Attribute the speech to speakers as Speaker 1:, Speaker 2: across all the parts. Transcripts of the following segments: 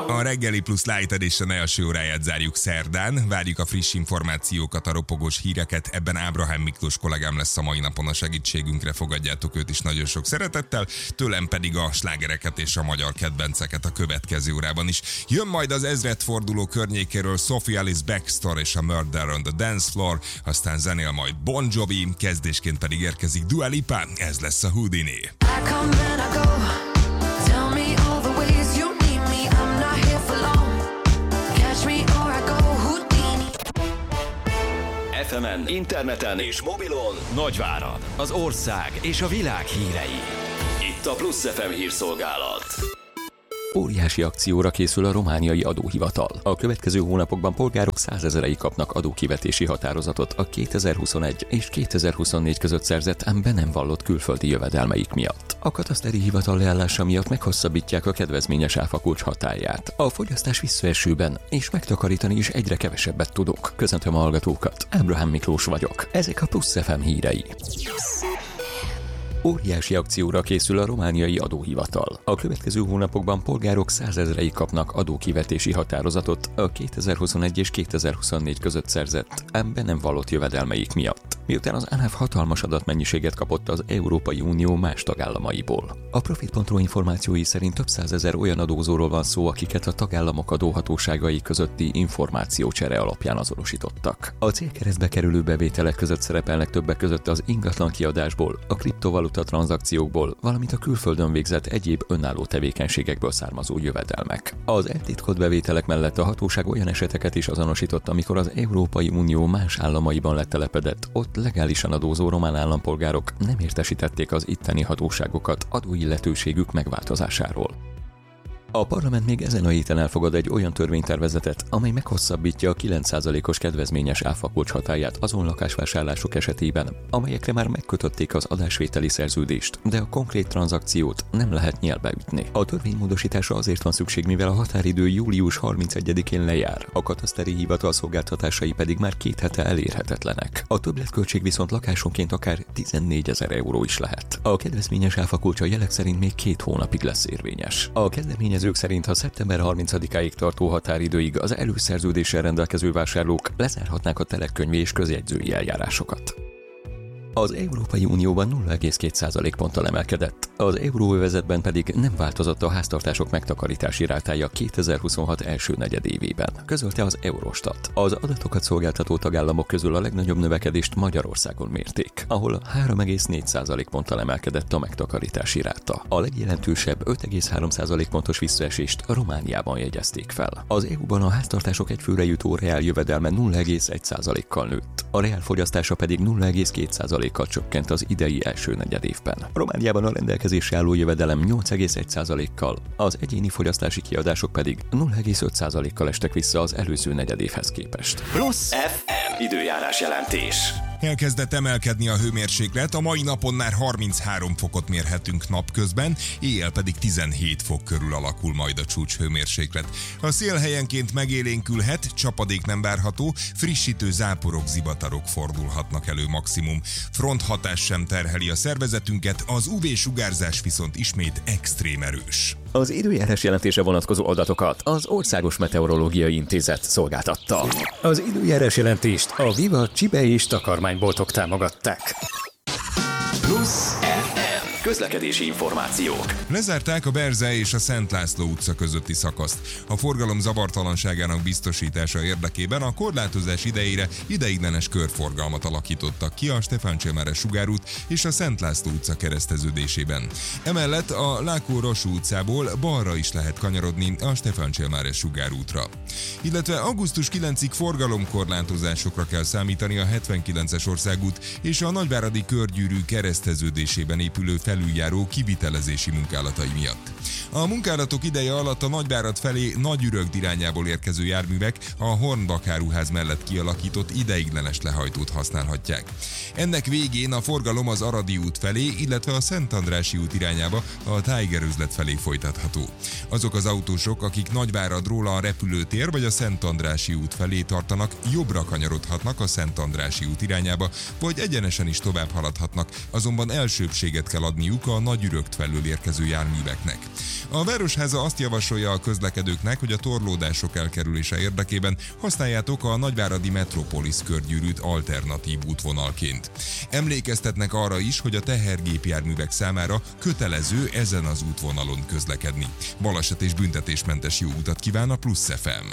Speaker 1: A Reggeli Plus Light Edition első óráját zárjuk szerdán. Várjuk a friss információkat, a ropogós híreket. Ebben Ábrahám Miklós kollégám lesz a mai napon a segítségünkre. Fogadjátok őt is nagyon sok szeretettel. Tőlem pedig a slágereket és a magyar kedvenceket a következő órában is. Jön majd az ezredforduló környékéről Sophie Alice Baxter és a Murder on the Dance Floor. Aztán zenél majd Bon Jovi, kezdésként pedig érkezik Dua Lipa. Ez lesz a Houdini.
Speaker 2: FM-en, interneten és mobilon Nagyvárad, az ország és a világ hírei. Itt a Plusz FM hírszolgálat.
Speaker 3: Óriási akcióra készül a romániai adóhivatal. A következő hónapokban polgárok 100 000-ei kapnak adókivetési határozatot a 2021 és 2024 között szerzett, ám be nem vallott külföldi jövedelmeik miatt. A kataszteri hivatal leállása miatt meghosszabbítják a kedvezményes áfakulcs hatályát. A fogyasztás visszaesőben, és megtakarítani is egyre kevesebbet tudunk. Köszöntöm a hallgatókat, Ábrahám Miklós vagyok. Ezek a Plusz FM hírei. Óriási akcióra készül a romániai adóhivatal. A következő hónapokban polgárok 100 000-ei kapnak adókivetési határozatot a 2021 és 2024 között szerzett, ám be nem vallott jövedelmeik miatt, miután az ANAF hatalmas adatmennyiséget kapott az Európai Unió más tagállamaiból. A Profit.ro információi szerint több 100 000 olyan adózóról van szó, akiket a tagállamok adóhatóságai közötti információcsere alapján azonosítottak. A célkeresztbe kerülő bevételek között szerepelnek többek között az ingatlan kiadásból, a kriptovaluta tranzakciókból, valamint a külföldön végzett egyéb önálló tevékenységekből származó jövedelmek. Az eltitkolt bevételek mellett a hatóság olyan eseteket is azonosított, amikor az Európai Unió más államaiban letelepedett, ott legálisan adózó román állampolgárok nem értesítették az itteni hatóságokat adóilletőségük megváltozásáról. A parlament még ezen a héten elfogad egy olyan törvénytervezetet, amely meghosszabbítja a 9%-os kedvezményes áfakulcs hatályát azon lakásvásárlások esetében, amelyekre már megkötötték az adásvételi szerződést, de a konkrét tranzakciót nem lehet nyélbe ütni. A törvénymódosításra azért van szükség, mivel a határidő július 31-én lejár, a kataszteri hivatal szolgáltatásai pedig már 2 hete elérhetetlenek. A többletköltség viszont lakásonként akár 14 000 euró is lehet. A kedvezményes áfakulcs a jelek szerint még 2 hónapig lesz érvényes. A kezdeményezők szerint, ha szeptember 30-áig tartó határidőig az előszerződéssel rendelkező vásárlók lezárhatnák a telekönyvi és közjegyzői eljárásokat. Az Európai Unióban 0,2% ponttal emelkedett, az euróövezetben pedig nem változott a háztartások megtakarítási rátája 2026 első negyedévében, közölte az Eurostat. Az adatokat szolgáltató tagállamok közül a legnagyobb növekedést Magyarországon mérték, ahol 3,4% ponttal emelkedett a megtakarítási ráta. A legjelentősebb 5,3% pontos visszaesést Romániában jegyezték fel. Az EU-ban a háztartások egyfőre jutó reál jövedelme 0,1%-kal nőtt, a reál fogyasztása pedig 0,2%-kal csökkent az idei első negyedévben. Romániában a rendelkezésre álló jövedelem 8,1%-kal, az egyéni fogyasztási kiadások pedig 0,5%-kal estek vissza az előző negyedévhez képest.
Speaker 2: Plusz FM időjárás jelentés.
Speaker 1: Elkezdett emelkedni a hőmérséklet, a mai napon már 33 fokot mérhetünk napközben, éjjel pedig 17 fok körül alakul majd a csúcshőmérséklet. A szél helyenként megélénkülhet, csapadék nem várható, frissítő záporok, zivatarok fordulhatnak elő maximum. Fronthatás sem terheli a szervezetünket, az UV-sugárzás viszont ismét extrém erős.
Speaker 3: Az időjárás jelentése vonatkozó adatokat az Országos Meteorológiai Intézet szolgáltatta. Az időjárás jelentést a Viva Csibe és takarmányboltok támogatták.
Speaker 2: Plusz FM közlekedési információk.
Speaker 1: Lezárták a Berze és a Szent László utca közötti szakaszt. A forgalom zavartalanságának biztosítása érdekében a korlátozás idejére ideiglenes körforgalmat alakítottak ki a Stefántsémáres sugárút és a Szent László utca kereszteződésében. Emellett a Lákó-Rossú utcából balra is lehet kanyarodni a Stefántsémáres sugárútra. Illetve augusztus 9-ig forgalomkorlátozásokra kell számítani a 79-es országút és a Nagyváradi körgyűrű kereszteződésében épülő felüljáró kivitelezési munkálatai miatt. A munkálatok ideje alatt a Nagyvárad felé Nagyürögd irányából érkező járművek a Hornbach-áruház mellett kialakított ideiglenes lehajtót használhatják. Ennek végén a forgalom az Aradi út felé, illetve a Szent Andrássy út irányába a Tiger üzlet felé folytatható. Azok az autósok, akik Nagyváradról a repülőtér vagy a Szent Andrássy út felé tartanak, jobbra kanyarodhatnak a Szent Andrássy út irányába, vagy egyenesen is tovább haladhatnak, azonban elsőbbséget kell adni várniuk a Nagyürögt felől érkező járműveknek. A Városháza azt javasolja a közlekedőknek, hogy a torlódások elkerülése érdekében használjátok a nagyváradi Metropolis körgyűrűt alternatív útvonalként. Emlékeztetnek arra is, hogy a tehergépjárművek számára kötelező ezen az útvonalon közlekedni. Baleset és büntetésmentes jó utat kíván a Plusz FM.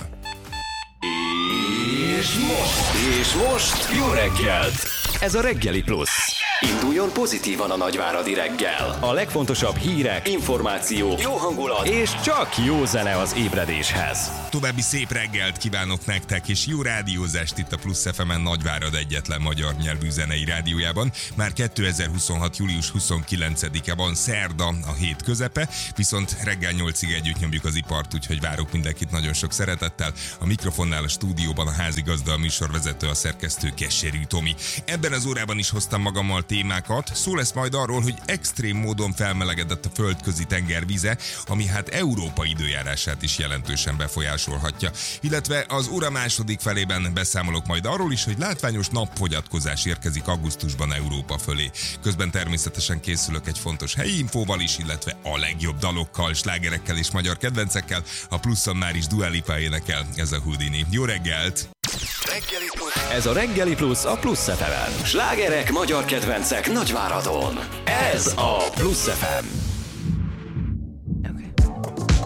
Speaker 2: És most jó reggelt! Ez a Reggeli Plusz. Induljon pozitívan a nagyváradi reggel. A legfontosabb hírek, információk, jó hangulat és csak jó zene az ébredéshez.
Speaker 1: További szép reggelt kívánok nektek, és jó rádiózást itt a Plusz FM-en Nagyvárad egyetlen magyar nyelvű zenei rádiójában. Már 2026. július 29-e van, szerda, a hét közepe, viszont reggel 8-ig együtt nyomjuk az ipart, úgyhogy várok mindenkit nagyon sok szeretettel. A mikrofonnál a stúdióban a házigazda, a műsorvezető, a szerkesztő Kesserű Tomi. Ebben az órában is hoztam magammal témákat. Szó lesz majd arról, hogy extrém módon felmelegedett a földközi tenger vize, ami hát Európa időjárását is jelentősen befolyásolhatja. Illetve az óra második felében beszámolok majd arról is, hogy látványos napfogyatkozás érkezik augusztusban Európa fölé. Közben természetesen készülök egy fontos helyi infóval is, illetve a legjobb dalokkal, slágerekkel és magyar kedvencekkel. A Pluszon már is Dua Lipa énekel, ez a Houdini. Jó reggelt!
Speaker 2: Ez a Reggeli Plusz a Plusz FM-en. Slágerek, magyar kedvencek Nagyváradon. Ez a Plusz FM.